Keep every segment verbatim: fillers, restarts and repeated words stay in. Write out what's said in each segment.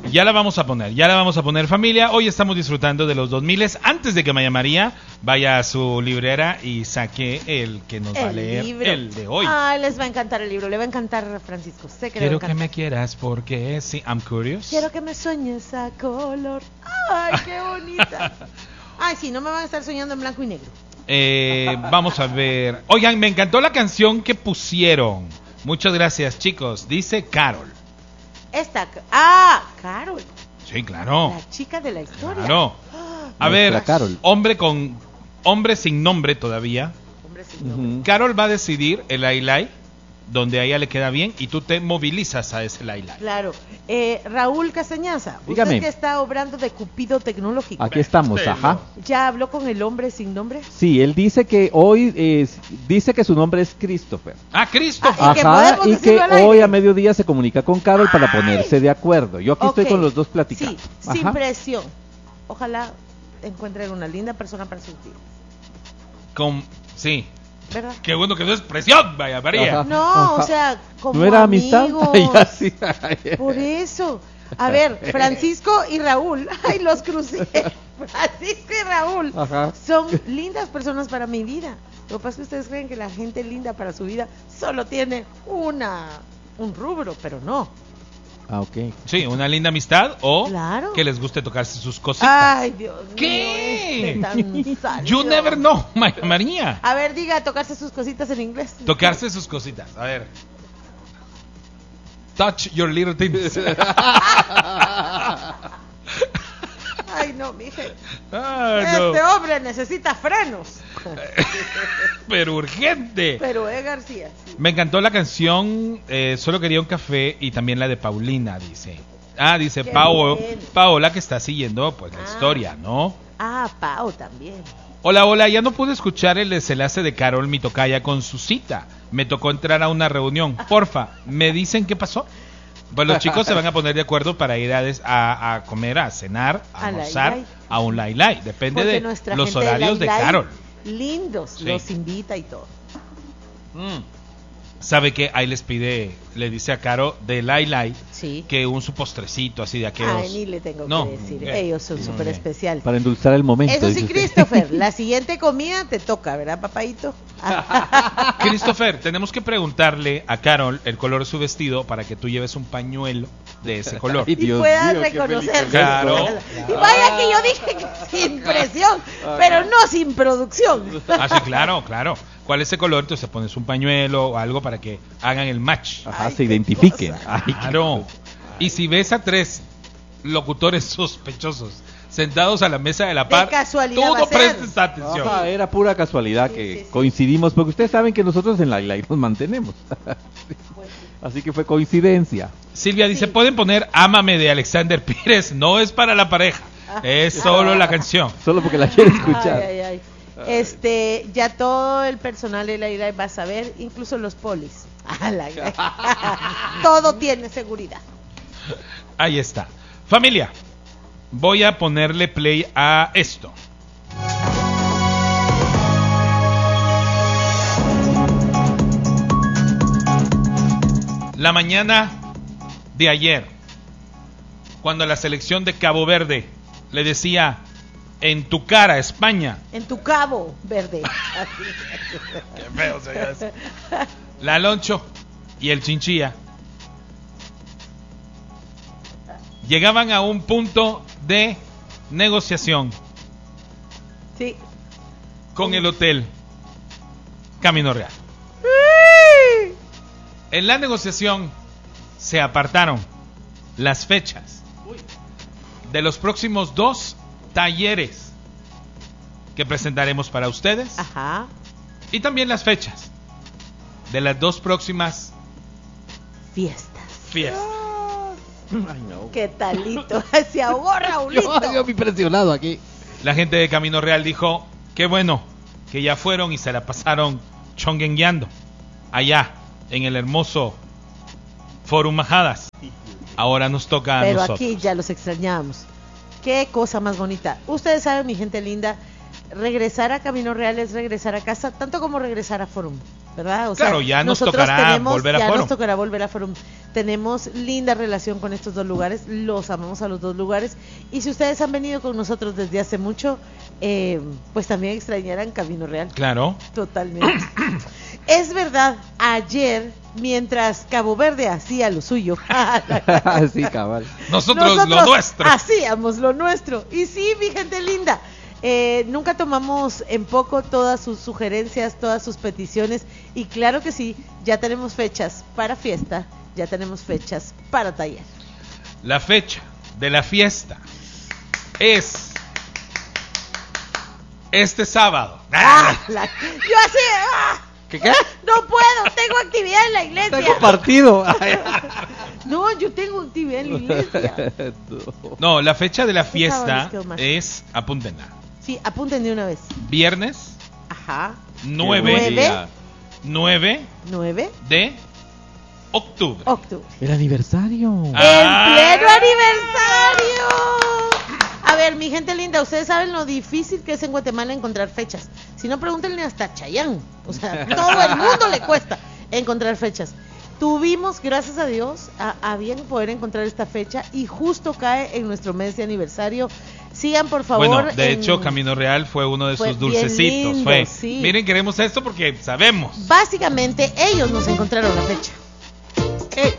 Ya la vamos a poner, ya la vamos a poner, familia. Hoy estamos disfrutando de los dos miles. Antes de que Maya María vaya a su librera y saque el que nos va a leer libro. el de hoy. Ay, les va a encantar el libro, le va a encantar, Francisco. Sé que Quiero le va a que encantar. me quieras porque sí, I'm curious. Quiero que me sueñes a color. Ay, qué bonita. Ay, sí, no me van a estar soñando en blanco y negro. Eh, vamos a ver. Oigan, me encantó la canción que pusieron. Muchas gracias, chicos. Dice Carol. Esta, ah, Carol. Sí, claro. La chica de la historia. Claro. A Nuestra ver, Carol. hombre con hombre sin nombre todavía. Hombre sin nombre. Ujú. Carol va a decidir el highlight donde a ella le queda bien y tú te movilizas a ese highlight. Claro. Eh, Raúl Castañaza, Dígame. usted que está obrando de Cupido Tecnológico. Aquí estamos, ajá. ¿Ya habló con el hombre sin nombre? Sí, él dice que hoy es, dice que su nombre es Christopher. Ah, Cristo. Ah, Y que Ajá, podemos y que decirlo al aire. hoy a mediodía se comunica con Carol para ponerse de acuerdo. Yo aquí estoy Ok. con los dos platicando. Sí, sin Ajá. presión. Ojalá encuentren una linda persona para sus vidas. Con sí. ¿Verdad? Qué bueno que no es presión, vaya María. Ajá. No, o sea, como ¿No era amistad? amigos. Ya, sí. Por eso. A ver, Francisco y Raúl. Ay, los crucé. Francisco y Raúl Ajá. son lindas personas para mi vida. Lo que pasa es que ustedes creen que la gente linda para su vida solo tiene una un rubro, pero no. Ah, ok. Sí, una linda amistad o Claro. que les guste tocarse sus cositas. Ay, Dios ¿Qué? mío. Este tan sabio. You never know, Maya María. A ver, diga, tocarse sus cositas en inglés. Tocarse sus cositas. A ver. Touch your little things. Ay, no, mija. Ah, no. Este hombre necesita frenos. Pero urgente. Pero es García. Sí. Me encantó la canción eh, Solo quería un café y también la de Paulina, dice. Ah, dice Qué Pao, bien. Paola que está siguiendo pues la Ah. historia, ¿no? Ah, Pau también. Hola, hola, ya no pude escuchar el desenlace de Carol mi tocaya con su cita. Me tocó entrar a una reunión. Porfa, ¿me dicen qué pasó? Pues los chicos se van a poner de acuerdo para ir a, des- a, a comer, a cenar, a A almorzar, Lai Lai. a un Lai Lai. Depende Porque de nuestra los gente horarios de Lai Lai, Carol. lindos, Sí. los invita y todo. Mm. ¿Sabe qué? Ahí les pide, le dice a Caro de Lai Lai Sí. que un su postrecito así de aquellos. Ay, ni le tengo No, que decir. eh, Ellos son no, súper eh. especiales. Para endulzar el momento. Eso dice sí, usted. Christopher, la siguiente comida te toca, ¿verdad, papaito? Christopher, tenemos que preguntarle a Carol el color de su vestido para que tú lleves un pañuelo de ese color. Ay, Y Dios puedas mío, qué reconocer. película. Claro. Y vaya que yo dije que sin presión, pero no sin producción. Ah, sí, claro, claro. ¿Cuál es ese color? Entonces pones un pañuelo o algo para que hagan el match. Ajá, Ay, se qué identifiquen. cosa. Ay, qué Claro. cosa. Y si ves a tres locutores sospechosos sentados a la mesa de la par, casualidad tú va no a ser. prestes atención. Ajá, era pura casualidad Sí, que sí, sí. coincidimos, porque ustedes saben que nosotros en la Lai nos mantenemos. Así que fue coincidencia. Silvia dice, Sí. ¿pueden poner Ámame de Alexander Pires? No es para la pareja, es solo la canción. Solo porque la quiere escuchar. Ay, ay, ay. Este, ya todo el personal de la isla va a saber, incluso los polis. A la gran- Todo tiene seguridad. Ahí está. Familia, voy a ponerle play a esto. La mañana de ayer, cuando la selección de Cabo Verde le decía, en tu cara, España. En tu cabo verde. Qué feo se oye eso. La Loncho y el Chinchilla llegaban a un punto de negociación Sí. con el hotel Camino Real. En la negociación se apartaron las fechas de los próximos dos talleres que presentaremos para ustedes Ajá. y también las fechas de las dos próximas Fiestas. fiestas. Ay, no. ¿Qué talito? Se ahogó Raulito. Yo, yo me impresionado aquí. La gente de Camino Real dijo, qué bueno que ya fueron y se la pasaron chonguengueando allá en el hermoso Forum Majadas. Ahora nos toca a Pero nosotros. aquí ya los extrañábamos. Qué cosa más bonita. Ustedes saben, mi gente linda, regresar a Camino Real es regresar a casa, tanto como regresar a Forum. ¿verdad? O claro, sea, ya nos nosotros tocará tenemos, volver a ya Forum. nos tocará volver a Forum. Tenemos linda relación con estos dos lugares, los amamos a los dos lugares. Y si ustedes han venido con nosotros desde hace mucho, eh, pues también extrañarán Camino Real. Claro. Totalmente. Es verdad, ayer, mientras Cabo Verde hacía lo suyo, Sí, cabal. Nosotros, lo nuestro. hacíamos lo nuestro. Y sí, mi gente linda, eh, nunca tomamos en poco todas sus sugerencias, todas sus peticiones. Y claro que sí, ya tenemos fechas para fiesta, ya tenemos fechas para taller. La fecha de la fiesta es este sábado. Ah, la- yo así, ah, ¿Qué qué? no puedo, tengo actividad en la iglesia. Tengo partido. No, yo tengo actividad en la iglesia. No, la fecha de la ¿Qué sábado fiesta les quedó más? es, apúntenla, Sí, apunten de una vez. viernes Ajá. nueve, Nueve. nueve nueve de octubre. octubre. El aniversario. Ah. ¡En pleno aniversario! A ver, mi gente linda, ustedes saben lo difícil que es en Guatemala encontrar fechas. Si no, pregúntenle hasta Chayán. O sea, todo el mundo le cuesta encontrar fechas. Tuvimos, gracias a Dios, a, a bien poder encontrar esta fecha y justo cae en nuestro mes de aniversario. Sigan, por favor. Bueno, de en- hecho, Camino Real fue uno de Fue sus bien dulcecitos. lindo, fue, sí. miren, queremos esto porque sabemos. Básicamente, ellos nos encontraron la fecha. Eh,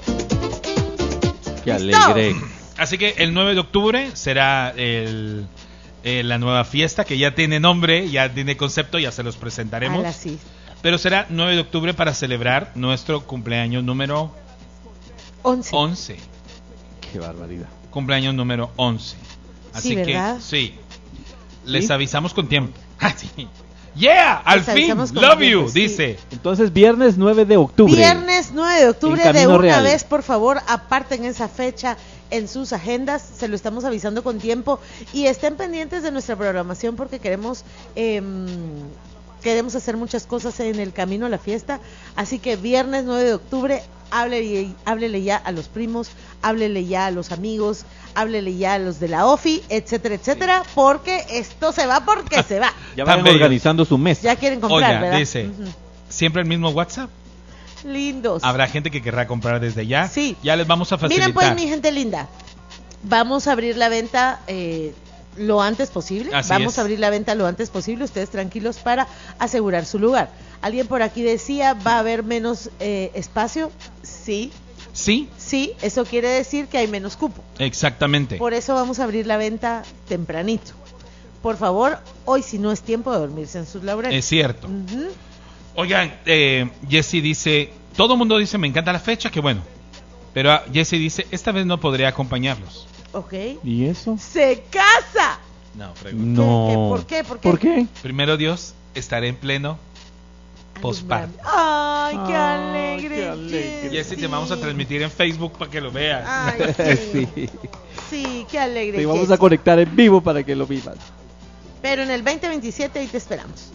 Qué ¿Listo? alegre. Así que el nueve de octubre será el, eh, la nueva fiesta que ya tiene nombre, ya tiene concepto, ya se los presentaremos. Ala, sí. Pero será nueve de octubre para celebrar nuestro cumpleaños número once. once. Qué barbaridad. Cumpleaños número once. Así Sí, que, ¿verdad? sí. Les ¿Sí? avisamos con tiempo. Ah, sí. Yeah, al Les fin, avisamos con love tiempo, you, sí. dice. Entonces, viernes nueve de octubre. Viernes nueve de octubre, En de Camino una Real. vez, por favor, aparten esa fecha en sus agendas, se lo estamos avisando con tiempo y estén pendientes de nuestra programación porque queremos eh, queremos hacer muchas cosas en el camino a la fiesta, así que viernes nueve de octubre, háblele, háblele ya a los primos, háblele ya a los amigos, háblele ya a los de la O F I, etcétera, etcétera, porque esto se va porque se va. Ya Tan van bello. organizando su mes. Ya quieren comprar, Oiga, ¿verdad? dice, Ujú. siempre el mismo WhatsApp. Lindos. Habrá gente que querrá comprar desde ya. Sí. Ya les vamos a facilitar. Miren pues, mi gente linda, vamos a abrir la venta eh, lo antes posible. Así vamos es. a abrir la venta lo antes posible, ustedes tranquilos para asegurar su lugar. Alguien por aquí decía, ¿va a haber menos eh, espacio? Sí, Sí, sí, eso quiere decir que hay menos cupo. exactamente. Por eso vamos a abrir la venta tempranito. Por favor, hoy si no es tiempo de dormirse en sus laureles. Es cierto. Ujú. Oigan, eh, Jesse dice, todo el mundo dice, me encanta la fecha, qué bueno. Pero ah, Jesse dice, esta vez no podré acompañarlos. Ok. ¿Y eso? ¡Se casa! No, pregunta. No. ¿Qué? ¿Por qué? ¿Por qué? ¿Por qué? Primero Dios, estaré en pleno posparto. Ay, qué Ay, alegre. qué alegre. Jesse, te vamos a transmitir en Facebook para que lo veas. Ay, sí. Sí. Sí, qué alegre. Te vamos Jessy. a conectar en vivo para que lo vivas. Pero en el veinte veintisiete ahí te esperamos.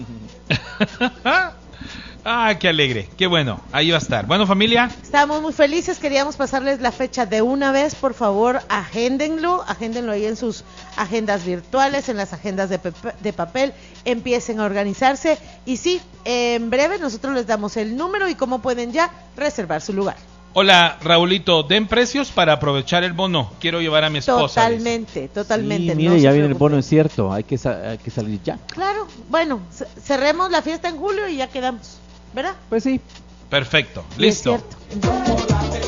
Ah, qué alegre, qué bueno, ahí va a estar. Bueno, familia, Estamos muy felices, queríamos pasarles la fecha de una vez, por favor, agéndenlo, agéndenlo ahí en sus agendas virtuales, en las agendas de, pepe- de papel, empiecen a organizarse y sí, en breve nosotros les damos el número y cómo pueden ya reservar su lugar. hola Raulito, den precios para aprovechar el bono. Quiero llevar a mi esposa. dice. Totalmente, totalmente. Sí, mire, no ya se viene el bono, preocupen. es cierto. Hay que, sa- hay que salir ya. Claro, bueno, ce- cerremos la fiesta en julio y ya quedamos, ¿verdad? Pues sí. Perfecto, Y es listo. cierto.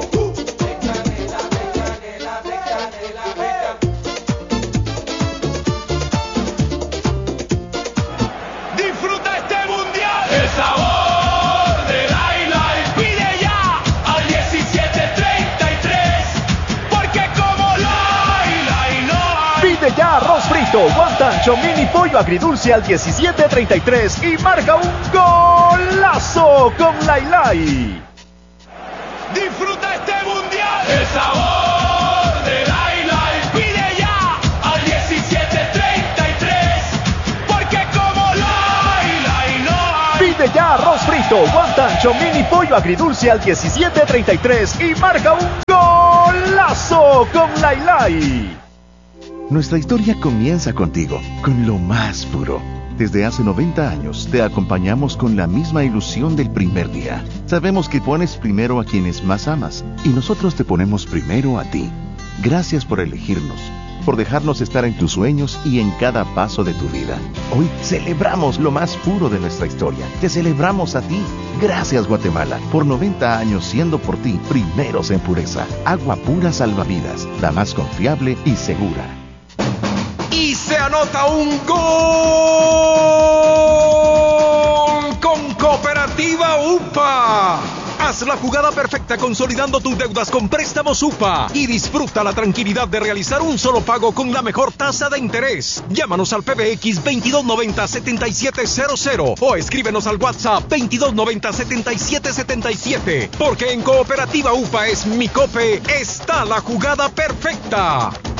Disfruta este mundial. El sabor de Laila. Pide ya al diecisiete treinta y tres. Porque como Laila no hay. Pide ya arroz frito, wonton, chomín y pollo agridulce al diecisiete treinta y tres y marca un golazo con Lailai. Disfruta este mundial. El sabor de Laila. Pide ya al diecisiete treinta y tres. Porque como Laila no hay. Pide ya arroz frito, wonton, chomín y pollo agridulce al diecisiete treinta y tres y marca un golazo con Lailai. Nuestra historia comienza contigo, con lo más puro. Desde hace noventa años te acompañamos con la misma ilusión del primer día. Sabemos que pones primero a quienes más amas y nosotros te ponemos primero a ti. Gracias por elegirnos, por dejarnos estar en tus sueños y en cada paso de tu vida. Hoy celebramos lo más puro de nuestra historia. Te celebramos a ti. Gracias, Guatemala, por noventa años siendo por ti primeros en pureza. Agua pura salvavidas, la más confiable y segura. Y se anota un gol con Cooperativa U P A. Haz la jugada perfecta consolidando tus deudas con préstamos U P A y disfruta la tranquilidad de realizar un solo pago con la mejor tasa de interés. Llámanos al P B X veintidós noventa, setenta y siete cero cero o escríbenos al WhatsApp veintidós noventa, setenta y siete setenta y siete, porque en Cooperativa U P A es mi Cope, está la jugada perfecta.